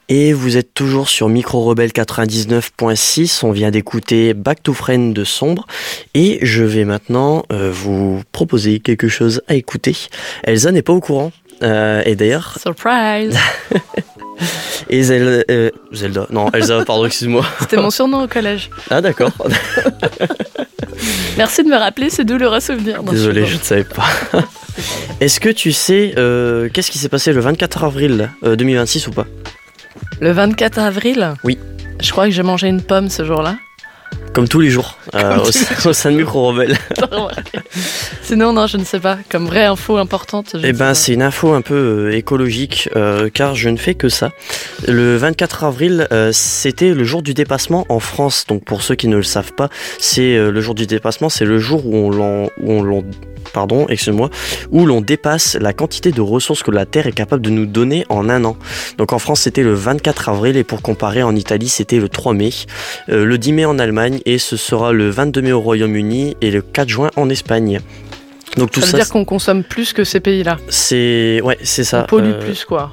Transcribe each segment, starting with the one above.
Et vous êtes toujours sur Micro Rebelle 99.6, on vient d'écouter Back to Friend de Sombre, et je vais maintenant vous proposer quelque chose à écouter. Elsa n'est pas au courant, et d'ailleurs... Surprise. Et Zelda, non Elsa, pardon, excuse-moi. C'était mon surnom au collège. Ah d'accord. Merci de me rappeler ce douloureux souvenir. Désolé, je ne savais pas. Est-ce que tu sais qu'est-ce qui s'est passé le 24 avril 2026 ou pas ? Le 24 avril ? Oui. Je crois que j'ai mangé une pomme ce jour-là. Comme tous les jours, au sein de Micro Rebelle. Sinon, non, je ne sais pas. Comme vraie info importante. C'est une info un peu écologique, car je ne fais que ça. Le 24 avril, c'était le jour du dépassement en France. Donc pour ceux qui ne le savent pas, c'est le jour du dépassement, c'est le jour où où l'on dépasse la quantité de ressources que la Terre est capable de nous donner en un an. Donc en France, c'était le 24 avril, et pour comparer, en Italie, c'était le 3 mai, le 10 mai en Allemagne, et ce sera le 22 mai au Royaume-Uni et le 4 juin en Espagne. Donc tout ça veut dire qu'on consomme plus que ces pays-là. C'est ça. On pollue plus, quoi.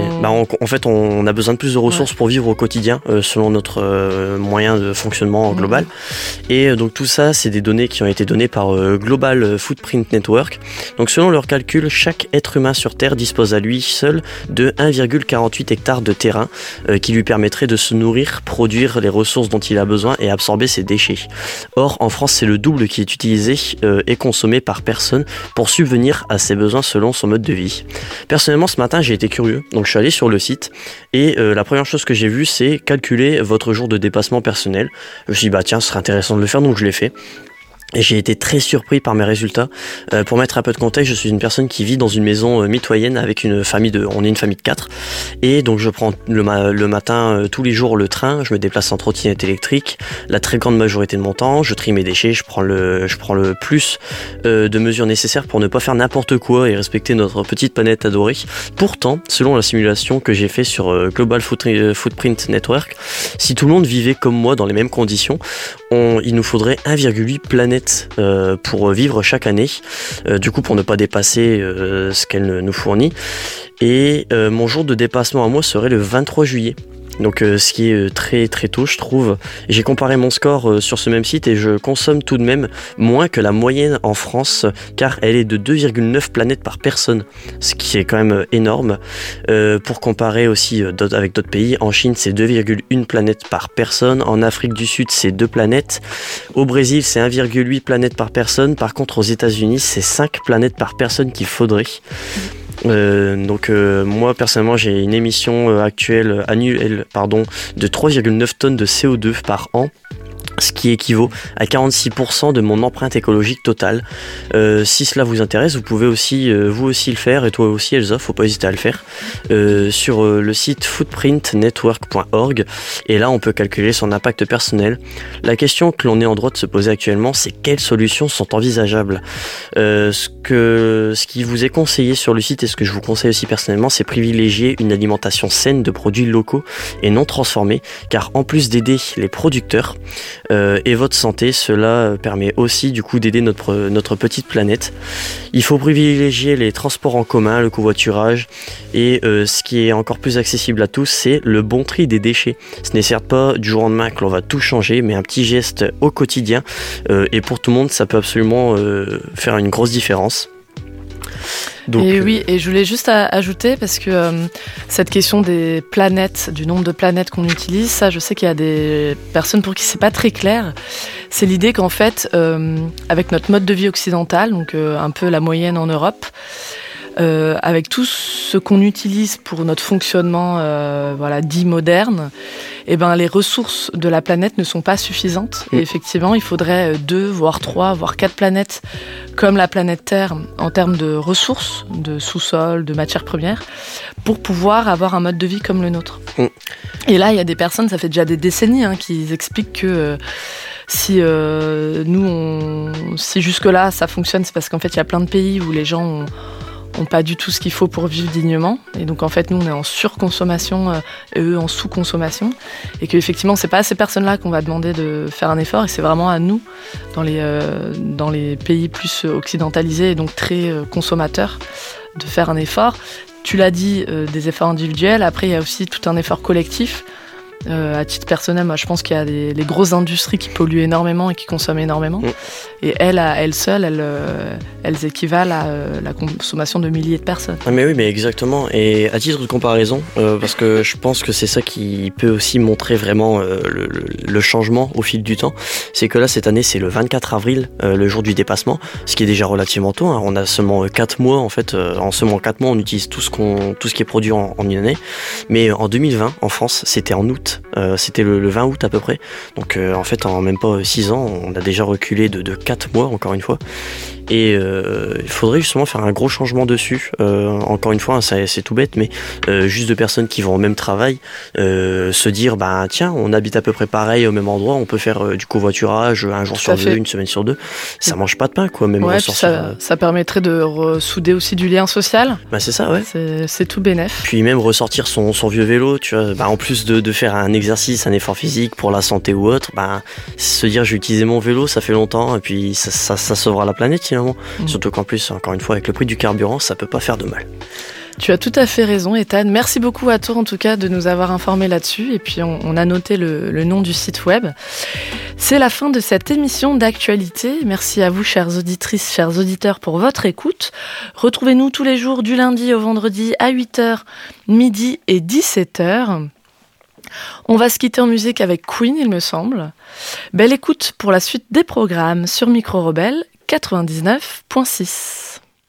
En fait, on a besoin de plus de ressources pour vivre au quotidien, selon notre moyen de fonctionnement global. Et donc tout ça, c'est des données qui ont été données par Global Footprint Network. Donc selon leurs calculs, chaque être humain sur Terre dispose à lui seul de 1,48 hectares de terrain qui lui permettrait de se nourrir, produire les ressources dont il a besoin et absorber ses déchets. Or, en France, c'est le double qui est utilisé et consommé par personne pour subvenir à ses besoins selon son mode de vie. Personnellement, ce matin, j'ai été curieux, donc je suis allé sur le site, et la première chose que j'ai vue, c'est calculer votre jour de dépassement personnel. Je me suis dit, ce serait intéressant de le faire, donc je l'ai fait. Et j'ai été très surpris par mes résultats. Pour mettre un peu de contexte, je suis une personne qui vit dans une maison mitoyenne avec on est une famille de 4. Et donc je prends le matin tous les jours le train, je me déplace en trottinette électrique. La très grande majorité de mon temps, je trie mes déchets, je prends le plus de mesures nécessaires pour ne pas faire n'importe quoi et respecter notre petite planète adorée. Pourtant, selon la simulation que j'ai fait sur Global Footprint Network, si tout le monde vivait comme moi dans les mêmes conditions, il nous faudrait 1,8 planètes pour vivre chaque année, du coup pour ne pas dépasser ce qu'elle nous fournit. Et mon jour de dépassement à moi serait le 23 juillet. Donc ce qui est très très tôt, je trouve. J'ai comparé mon score sur ce même site et je consomme tout de même moins que la moyenne en France, car elle est de 2,9 planètes par personne, ce qui est quand même énorme. Pour comparer aussi avec d'autres pays, en Chine c'est 2,1 planètes par personne, en Afrique du Sud c'est 2 planètes, au Brésil c'est 1,8 planètes par personne, par contre aux États-Unis c'est 5 planètes par personne qu'il faudrait. Moi personnellement j'ai une émission annuelle de 3,9 tonnes de CO2 par an, ce qui équivaut à 46% de mon empreinte écologique totale. Si cela vous intéresse, vous pouvez aussi vous aussi le faire, et toi aussi Elsa, faut pas hésiter à le faire, sur le site footprintnetwork.org, et là on peut calculer son impact personnel. La question que l'on est en droit de se poser actuellement, c'est quelles solutions sont envisageables. Ce qui vous est conseillé sur le site, et ce que je vous conseille aussi personnellement, c'est privilégier une alimentation saine de produits locaux et non transformés, car en plus d'aider les producteurs et votre santé, cela permet aussi du coup d'aider notre petite planète. Il faut privilégier les transports en commun, le covoiturage, et ce qui est encore plus accessible à tous, c'est le bon tri des déchets. Ce n'est certes pas du jour au lendemain que l'on va tout changer, mais un petit geste au quotidien, et pour tout le monde ça peut absolument faire une grosse différence. Donc, et je voulais juste ajouter, parce que cette question des planètes, du nombre de planètes qu'on utilise, ça je sais qu'il y a des personnes pour qui c'est pas très clair. C'est l'idée qu'en fait, avec notre mode de vie occidental, donc un peu la moyenne en Europe, avec tout ce qu'on utilise pour notre fonctionnement dit moderne, les ressources de la planète ne sont pas suffisantes. Et effectivement, il faudrait 2, voire 3, voire 4 planètes comme la planète Terre en termes de ressources, de sous-sol, de matières premières, pour pouvoir avoir un mode de vie comme le nôtre. Et là, il y a des personnes, ça fait déjà des décennies, qui expliquent que si jusque-là ça fonctionne, c'est parce qu'en fait, il y a plein de pays où les gens ont pas du tout ce qu'il faut pour vivre dignement, et donc en fait nous on est en surconsommation et eux en sous-consommation, et qu'effectivement c'est pas à ces personnes-là qu'on va demander de faire un effort, et c'est vraiment à nous dans les pays plus occidentalisés et donc très consommateurs de faire un effort. tu l'as dit, des efforts individuels. Après, il y a aussi tout un effort collectif. À titre personnel, moi, je pense qu'il y a les grosses industries qui polluent énormément et qui consomment énormément. Et elles seules, elles équivalent à la consommation de milliers de personnes. Ah mais oui, mais exactement. Et à titre de comparaison, parce que je pense que c'est ça qui peut aussi montrer vraiment le changement au fil du temps, c'est que là, cette année, c'est le 24 avril, le jour du dépassement, ce qui est déjà relativement tôt. Hein. On a seulement 4 mois, en fait. En seulement 4 mois, on utilise tout ce qui est produit en une année. Mais en 2020, en France, c'était en août. C'était le 20 août à peu près. Donc en fait, en même pas 6 ans, on a déjà reculé de 4 mois, encore une fois. Et il faudrait justement faire un gros changement dessus. Encore une fois, hein, c'est tout bête, mais juste de personnes qui vont au même travail, se dire, tiens, on habite à peu près pareil au même endroit, on peut faire du covoiturage un jour sur deux, une semaine sur deux. Ça mange pas de pain, quoi. Même ça permettrait de ressouder aussi du lien social. C'est ça, ouais. C'est tout bénef. Puis même ressortir son vieux vélo, tu vois. En plus de faire un exercice, un effort physique pour la santé ou autre, se dire, j'ai utilisé mon vélo, ça fait longtemps, et puis ça sauvera la planète, finalement. Surtout qu'en plus, encore une fois, avec le prix du carburant, ça peut pas faire de mal. Tu as tout à fait raison, Ethan. Merci beaucoup à toi, en tout cas, de nous avoir informés là-dessus. Et puis, on a noté le nom du site web. C'est la fin de cette émission d'actualité. Merci à vous, chères auditrices, chers auditeurs, pour votre écoute. Retrouvez-nous tous les jours du lundi au vendredi à 8h, midi et 17h. On va se quitter en musique avec Queen, il me semble. Belle écoute pour la suite des programmes sur Micro Rebelle 99.6.